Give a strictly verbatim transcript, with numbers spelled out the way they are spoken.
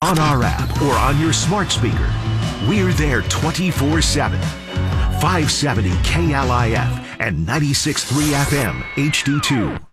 on our app, or on your smart speaker. We're there twenty-four seven. five seventy K L I F and ninety-six point three F M H D two.